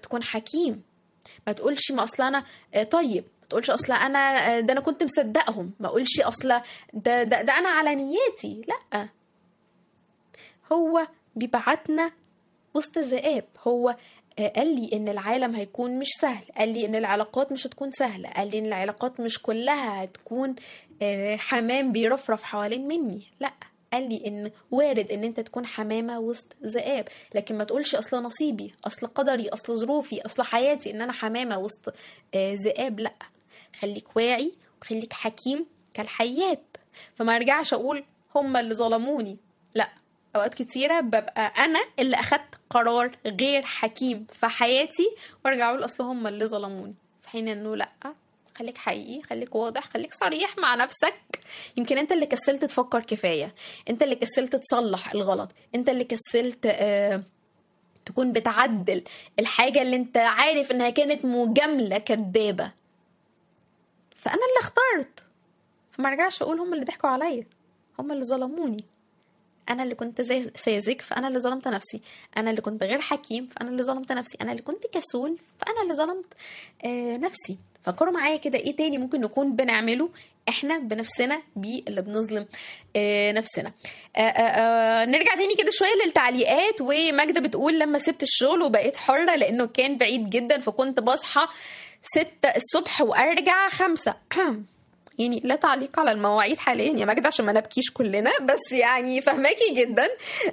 تكون حكيم. ما تقولش ما اصلا انا طيب، ما تقولش اصلا انا ده انا كنت مصدقهم، ما اقولش اصلا ده انا على نياتي. لا، هو بيبعتنا وسط ذئاب. هو قال لي ان العالم هيكون مش سهل، قال لي ان العلاقات مش هتكون سهلة، قال لي ان العلاقات مش كلها هتكون حمام بيرفرف حوالين مني. لا، قال لي ان وارد ان انت تكون حمامة وسط ذئاب، لكن ما تقولش اصل نصيبي، اصل قدري، اصل ظروفي، اصل حياتي ان انا حمامة وسط ذئاب. لا، خليك واعي وخليك حكيم كالحيات. فما ارجعش اقول هم اللي ظلموني. لا، اوقات كتيرة ببقى انا اللي اخدت قرار غير حكيم في حياتي وارجع اقول اصل هم اللي ظلموني، في حين انه لا، خليك حقيقي، خليك واضح، خليك صريح مع نفسك. يمكن انت اللي كسلت تفكر كفاية، انت اللي كسلت تصلح الغلط، انت اللي كسلت تكون بتعدل الحاجة اللي انت عارف انها كانت مجاملة كدابة. فانا اللي اخترت، فما رجعش اقول هم اللي ضحكوا عليا، هم اللي ظلموني. انا اللي كنت ساذج فانا اللي ظلمت نفسي، انا اللي كنت غير حكيم فانا اللي ظلمت نفسي، انا اللي كنت كسول فانا اللي ظلمت نفسي. فكروا معايا كده، ايه تاني ممكن نكون بنعمله احنا بنفسنا اللي بنظلم نفسنا؟ نرجع تاني كده شوية للتعليقات. وماجدة بتقول لما سبت الشغل وبقيت حرة لانه كان بعيد جدا، فكنت بصحى 6 الصبح وارجع 5. يعني لا تعليق على المواعيد حاليا يا ماجدة عشان ما نبكيش كلنا، بس يعني فهماكي جدا.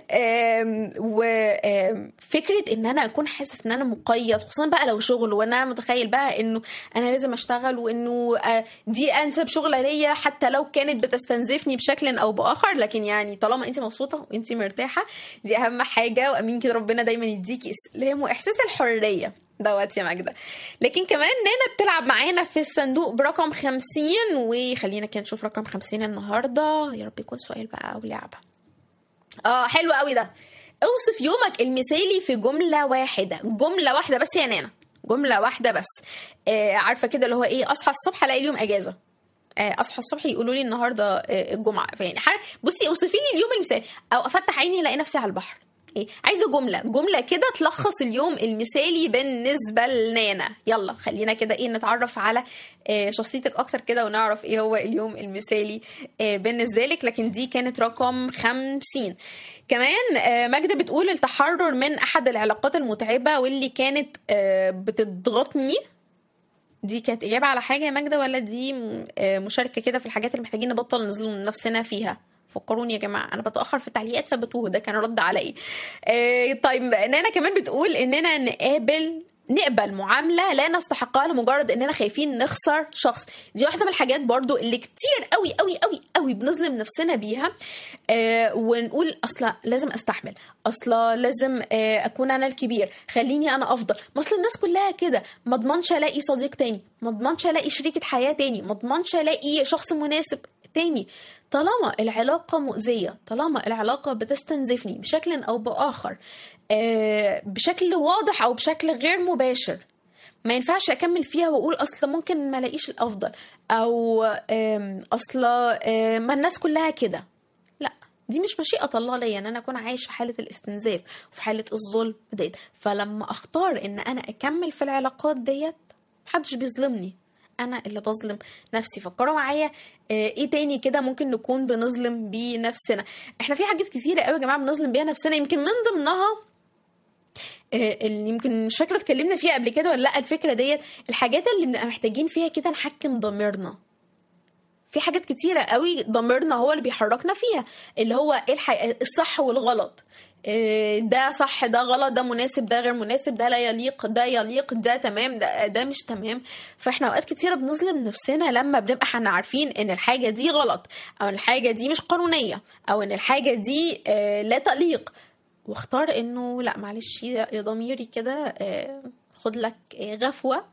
وفكرة ان انا اكون حاسس ان انا مقيد، خصوصا بقى لو شغل وانا متخيل بقى انه انا لازم اشتغل، وانه دي انسب شغلة ليا حتى لو كانت بتستنزفني بشكل او باخر، لكن يعني طالما انت مبسوطة وانت مرتاحة دي اهم حاجة. وامين كده ربنا دايما يديكي اسلام واحساس الحرية دوت يا ماجدة. لكن كمان نانا بتلعب معانا في الصندوق برقم 50، وخلينا كده نشوف رقم 50 النهاردة، يا رب يكون سؤال بقى أو لعبة. حلو قوي ده. اوصف يومك المثالي في جملة واحدة. جملة واحدة بس يا نانا، جملة واحدة بس. عارفة كده اللي هو ايه، اصحى الصبح الاقي اليوم اجازة، اصحى الصبح يقولوا لي النهارده الجمعة. يعني بصي اوصفي لي اليوم المثالي، او افتح عيني الاقي نفسي على البحر. عايزه جمله كده تلخص اليوم المثالي بالنسبه لنانا. يلا خلينا كده نتعرف على شخصيتك اكتر كده ونعرف ايه هو اليوم المثالي بالنسبه لك. لكن دي كانت رقم 50. كمان ماجدة بتقول التحرر من احد العلاقات المتعبه واللي كانت بتضغطني. دي كانت اجابه على حاجه يا ماجدة، ولا دي مشاركه كده في الحاجات اللي محتاجين نبطل نظلم نفسنا فيها؟ فكروني يا جماعه، انا بتاخر في التعليقات فبتوه. ده كان رد على ايه؟ طيب نانا كمان بتقول اننا نقبل معامله لا نستحقها لمجرد اننا خايفين نخسر شخص. دي واحده من الحاجات برضو اللي كتير قوي قوي قوي قوي بنظلم نفسنا بيها. ونقول اصلا لازم استحمل، اصلا لازم اكون انا الكبير، خليني انا افضل، ما اصل الناس كلها كده، ما اضمنش الاقي صديق تاني، ما اضمنش الاقي شريكه حياه تاني، ما اضمنش الاقي شخص مناسب تاني. طالما العلاقة مؤذية، طالما العلاقة بتستنزفني بشكل أو بآخر، بشكل واضح أو بشكل غير مباشر، ما ينفعش أكمل فيها وأقول أصلا ممكن ما لاقيش الأفضل، أو أصلا ما الناس كلها كده. لا، دي مش مشيئة الله ليا ان انا اكون عايش في حالة الاستنزاف وفي حالة الظلم ديت. فلما اختار ان انا اكمل في العلاقات ديت محدش بيظلمني، انا اللي بظلم نفسي. فكروا معايا ايه تاني كده ممكن نكون بنظلم بيه نفسنا. احنا في حاجات كتيرة قوي يا جماعة بنظلم بيها نفسنا. يمكن من ضمنها اللي يمكن مش فاكرة اتكلمنا فيها قبل كده ولا لا، الفكرة ديت الحاجات اللي بنبقى محتاجين فيها كده نحكم ضميرنا. في حاجات كتيرة قوي ضميرنا هو اللي بيحركنا فيها، اللي هو الصح والغلط، ده صح ده غلط، ده مناسب ده غير مناسب، ده لا يليق ده يليق، ده تمام ده مش تمام. فاحنا اوقات كتيرة بنظلم نفسنا لما بنبقى احنا عارفين ان الحاجة دي غلط، او ان الحاجة دي مش قانونية، او ان الحاجة دي لا تليق، واختار انه لا معلش يا ضميري كده، خد لك غفوة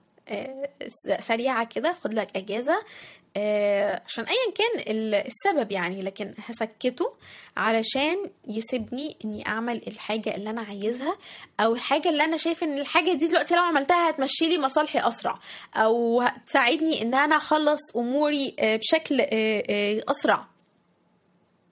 سريعة كده، خد لك اجازة عشان ايا كان السبب يعني، لكن هسكته علشان يسيبني اني اعمل الحاجة اللي انا عايزها، او الحاجة اللي انا شايف ان الحاجة دي دلوقتي لو عملتها هتمشي لي مصالحي اسرع، او هتساعدني ان انا اخلص اموري بشكل اسرع.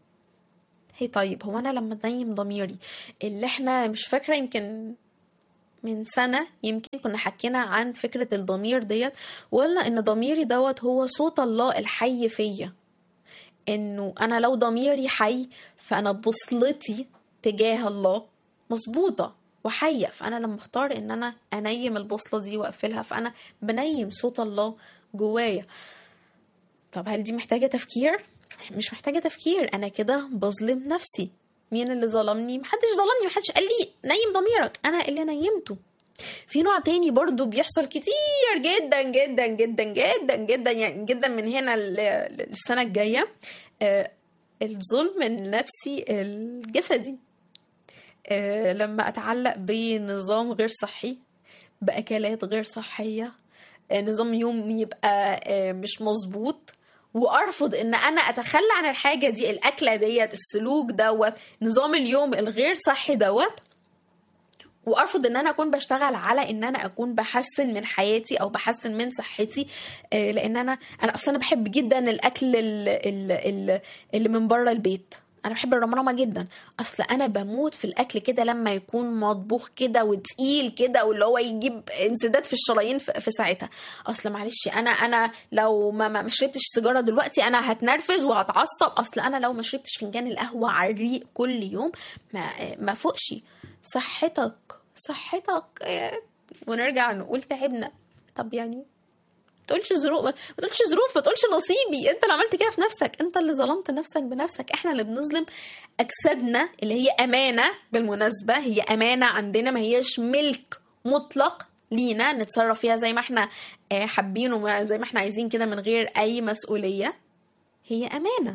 هي طيب هو انا لما انيم ضميري اللي احنا مش فاكرة، يمكن من سنة يمكن كنا حكينا عن فكرة الضمير ديت، ولا ان ضميري دوت هو صوت الله الحي فيا. انه انا لو ضميري حي فانا بوصلتي تجاه الله مظبوطة وحية، فانا لما اختار ان انا انيم البوصلة دي واقفلها فانا بنيم صوت الله جوايا. طب هل دي محتاجة تفكير؟ مش محتاجة تفكير، انا كده بظلم نفسي. مين اللي ظلمني؟ محدش ظلمني، محدش قال لي نيم ضميرك، انا اللي نيمته. في نوع تاني برضو بيحصل كتير جدا جدا جدا جدا جدا، يعني جدا من هنا للسنة الجاية، الظلم النفسي الجسدي. لما اتعلق بنظام غير صحي، بأكلات غير صحية، نظام يوم يبقى مش مظبوط، وارفض ان انا اتخلى عن الحاجة دي، الاكلة ديت، السلوك دوت، نظام اليوم الغير صحي دوت، وارفض ان انا اكون بشتغل على ان انا اكون بحسن من حياتي او بحسن من صحتي. لان انا اصلا بحب جدا الاكل اللي من بره البيت. انا بحب الرمرامه جدا. اصل انا بموت في الاكل كده لما يكون مطبوخ كده وتقيل كده، واللي هو يجيب انسداد في الشرايين في ساعتها. اصل معلش انا لو ما شربتش سيجاره دلوقتي انا هتنرفز وهتعصب. اصل انا لو ما شربتش فنجان القهوه على الريق كل يوم ما فوقش. صحتك ونرجع نقول تعبنا. طب يعني ما تقولش ظروف، ما تقولش نصيبي. انت اللي عملت كده في نفسك، انت اللي ظلمت نفسك بنفسك. احنا اللي بنظلم اجسادنا اللي هي امانه، بالمناسبه هي امانه عندنا، ما هيش ملك مطلق لينا نتصرف فيها زي ما احنا حابين وزي ما احنا عايزين كده من غير اي مسؤوليه. هي امانه.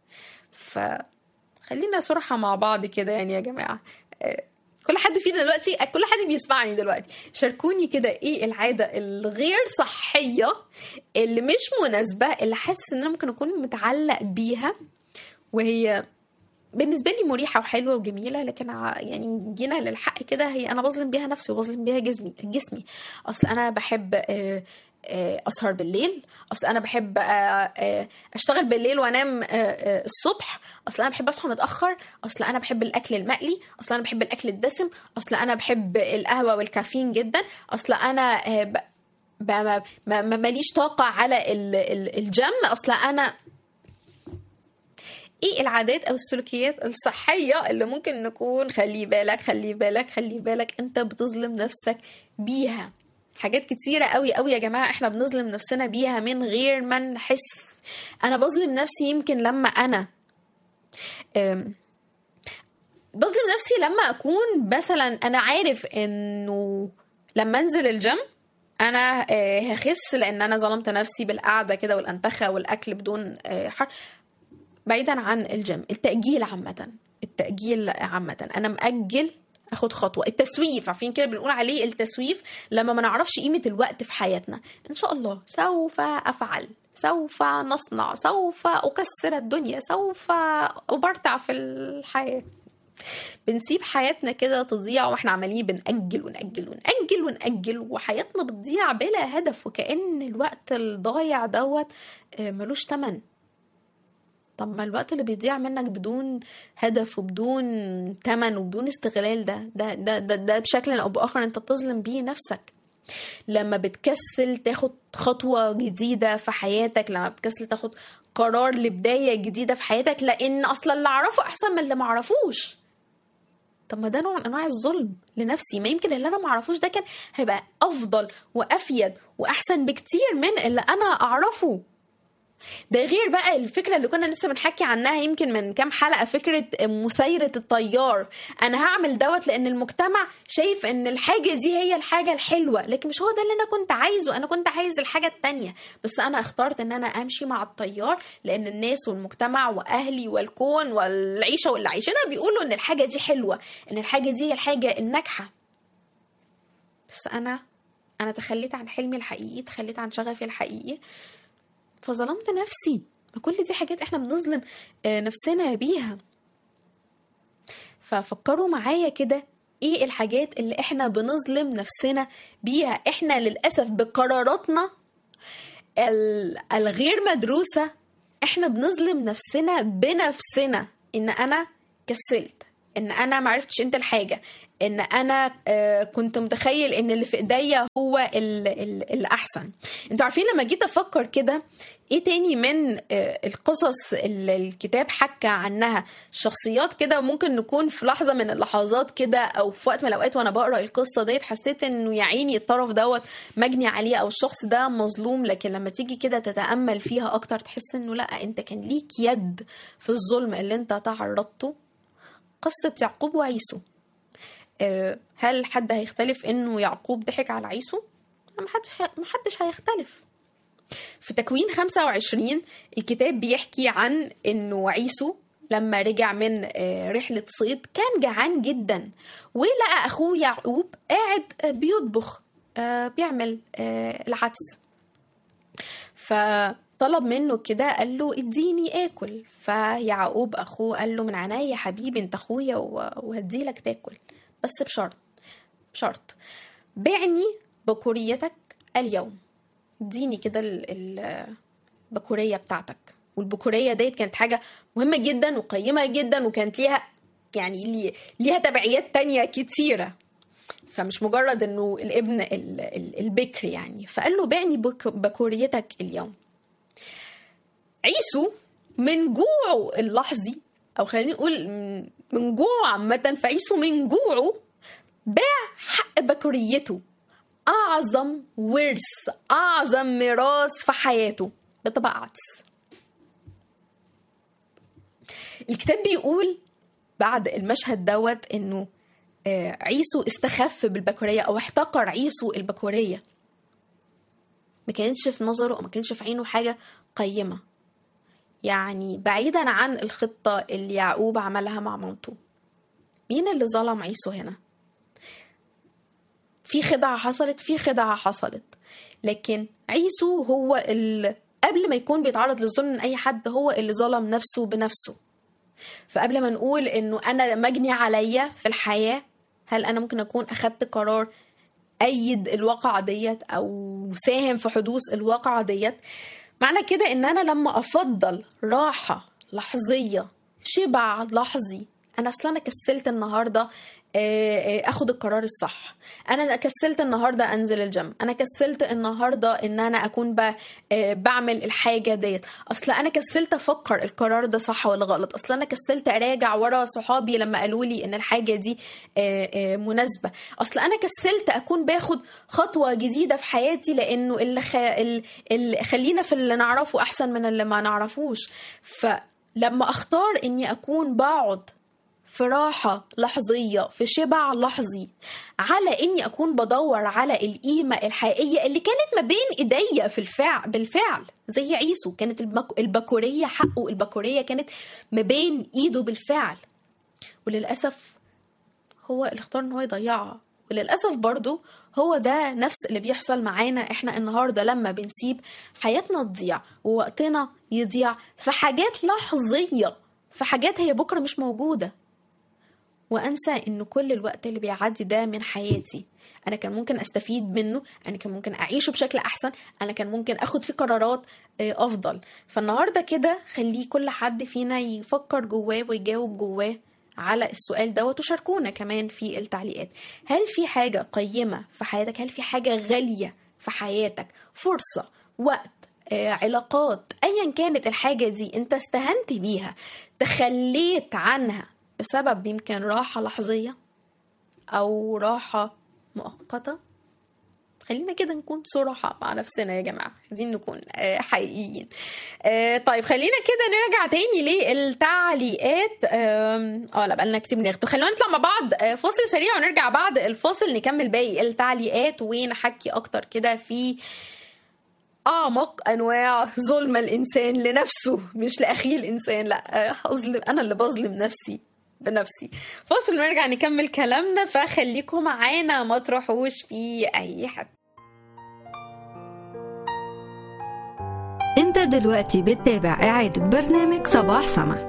فخلينا صراحه مع بعض كده يعني يا جماعه. كل حد فينا دلوقتي، كل حد بيسمعني دلوقتي، شاركوني كده ايه العادة الغير صحية اللي مش مناسبة، اللي حاسس ان انا ممكن اكون متعلق بيها وهي بالنسبة لي مريحة وحلوة وجميلة، لكن يعني جينا للحق كده هي انا بظلم بيها نفسي وبظلم بيها جسمي. اصل انا بحب اسهر بالليل، اصل انا بحب اشتغل بالليل وانام الصبح، اصل انا بحب اصحى متاخر، اصل انا بحب الاكل المقلي، اصل انا بحب الاكل الدسم، اصل انا بحب القهوه والكافيين جدا، اصل انا ماليش طاقه على الجيم، اصل انا ايه العادات او السلوكيات الصحيه اللي ممكن نكون خلي بالك انت بتظلم نفسك بيها. حاجات كتيرة قوي قوي يا جماعة احنا بنظلم نفسنا بيها من غير ما نحس. انا بظلم نفسي يمكن لما انا بظلم نفسي لما اكون مثلا انا عارف انه لما انزل الجيم انا هخس، لان انا ظلمت نفسي بالقعدة كده والانتخة والاكل بدون حر. بعيدا عن الجيم، التأجيل عامة انا مأجل اخد خطوة. التسويف، عارفين كده بنقول عليه التسويف، لما ما نعرفش قيمة الوقت في حياتنا. ان شاء الله سوف افعل، سوف نصنع، سوف اكسر الدنيا، سوف ابرتع في الحياة. بنسيب حياتنا كده تضيع واحنا عمالين بنأجل وحياتنا بتضيع بلا هدف، وكأن الوقت الضايع دوت ملوش تمن. طب ما الوقت اللي بيضيع منك بدون هدف وبدون تمن وبدون استغلال ده بشكل او باخر انت بتظلم بيه نفسك. لما بتكسل تاخد خطوة جديدة في حياتك، لما بتكسل تاخد قرار لبداية جديدة في حياتك لان اصلا اللي اعرفه احسن من اللي ما اعرفوش. طب ما ده نوع من انواع الظلم لنفسي. ما يمكن اللي انا ما اعرفوش ده كان هيبقى افضل وافيد واحسن بكتير من اللي انا اعرفه. ده غير بقى الفكرة اللي كنا لسه بنحكي عنها يمكن من كام حلقة، فكرة مسيرة التيار. أنا هعمل دوت لأن المجتمع شايف أن الحاجة دي هي الحاجة الحلوة، لكن مش هو ده اللي أنا كنت عايزه. أنا كنت عايز الحاجة التانية، بس أنا اخترت أن أنا أمشي مع التيار لأن الناس والمجتمع وأهلي والكون والعيشة واللي عايشينها بيقولوا أن الحاجة دي حلوة، أن الحاجة دي هي الحاجة الناجحة. بس أنا تخليت عن حلمي الحقيقي، تخليت عن شغفي الحقيقي، فظلمت نفسي. كل دي حاجات احنا بنظلم نفسنا بيها. ففكروا معايا كده ايه الحاجات اللي احنا بنظلم نفسنا بيها. احنا للأسف بقراراتنا الغير مدروسة احنا بنظلم نفسنا بنفسنا. ان انا كسلت، ان انا معرفتش قيمة الحاجة، ان انا كنت متخيل ان اللي في ايديا هو اللي احسن. انتوا عارفين لما جيت افكر كده ايه تاني من القصص اللي الكتاب حكى عنها، شخصيات كده ممكن نكون في لحظة من اللحظات كده او في وقت من الاوقات وانا بقرأ القصة ديت حسيت انه يا عيني الطرف دوت مجني عليه او الشخص ده مظلوم، لكن لما تيجي كده تتأمل فيها اكتر تحس انه لا، انت كان ليك يد في الظلم اللي انت تعرضته. قصة يعقوب وعيسو، هل حد هيختلف انه يعقوب ضحك على عيسو؟ محدش هيختلف. في تكوين 25 الكتاب بيحكي عن انه عيسو لما رجع من رحلة صيد كان جعان جدا، ولقى اخوه يعقوب قاعد بيطبخ بيعمل العدس، فطلب منه كده قال له اديني اكل. فيعقوب اخوه قال له من عينيا يا حبيبي، انت اخويا وهديلك تاكل، بس بشرط بعني بكوريتك اليوم. اديني كده البكورية بتاعتك. والبكورية ديت كانت حاجة مهمة جدا وقيمة جدا، وكانت ليها تبعيات تانية كتيرة، فمش مجرد انه الابن البكر يعني. فقال له بعني بكوريتك اليوم. عيسو من جوعه اللحظي، او خلينا نقول من جوعه عامة، فعيسو من جوعه باع حق بكوريته، اعظم ورث، اعظم ميراث في حياته، بطبق عدس. الكتاب بيقول بعد المشهد دوت انه عيسو استخف بالبكورية او احتقر عيسو البكورية. ما كانتش في نظره او ما كانتش في عينه حاجة قيمة، يعني بعيدا عن الخطة اللي يعقوب عملها مع مامته. مين اللي ظلم عيسو هنا؟ في خدعة حصلت، لكن عيسو هو اللي قبل ما يكون بيتعرض للظلم من اي حد هو اللي ظلم نفسه بنفسه. فقبل ما نقول انه انا مجني عليا في الحياة، هل انا ممكن اكون اخدت قرار ايد الواقعة ديت او ساهم في حدوث الواقعة ديت؟ معنى كده ان انا لما افضل راحة لحظية، شبع لحظي، انا اصلا كسلت النهاردة اخد القرار الصح، انا كسلت النهاردة انزل الجيم، انا كسلت النهاردة ان انا اكون بعمل الحاجة ديت، اصلا انا كسلت افكر القرار ده صح ولا غلط، اصلا انا كسلت اراجع ورا صحابي لما قالوا لي ان الحاجة دي مناسبة، اصلا انا كسلت اكون باخد خطوة جديدة في حياتي لانه اللي خلينا في اللي نعرفه احسن من اللي ما نعرفوش. فلما اختار اني اكون بقعد في راحة لحظية، في شبع لحظي، على اني اكون بدور على القيمة الحقيقية اللي كانت ما بين ايديا بالفعل، زي عيسو كانت البكورية حقه، البكورية كانت ما بين ايده بالفعل، وللأسف هو اللي اختار ان هو يضيعها. وللأسف برضو هو ده نفس اللي بيحصل معانا احنا النهاردة لما بنسيب حياتنا تضيع ووقتنا يضيع في حاجات لحظية، في حاجات هي بكرة مش موجودة، وأنسى إنه كل الوقت اللي بيعدي ده من حياتي أنا كان ممكن أستفيد منه، أنا كان ممكن أعيشه بشكل أحسن، أنا كان ممكن أخد فيه قرارات أفضل. فالنهاردة كده خليه كل حد فينا يفكر جواه ويجاوب جواه على السؤال ده، وتشاركونا كمان في التعليقات. هل في حاجة قيمة في حياتك؟ هل في حاجة غالية في حياتك؟ فرصة، وقت، علاقات، أيا كانت الحاجة دي أنت استهنت بيها، تخليت عنها بسبب يمكن راحة لحظية أو راحة مؤقتة؟ خلينا كده نكون صراحة مع نفسنا يا جماعة، عايزين نكون حقيقيين. طيب خلينا كده نرجع تاني للتعليقات. لا بقالنا كتير بناخد، خلونا نطلع مع بعض فاصل سريع ونرجع بعد الفاصل نكمل باقي التعليقات ونحكي أكتر كده في أعمق أنواع ظلم الإنسان لنفسه، مش لأخيه الإنسان، لا أنا اللي بظلم نفسي بنفسي. فاصل ونرجع نكمل كلامنا، فخليكم معانا ما تروحوش في أي حد. انت دلوقتي بتتابع إعادة برنامج صباح سما.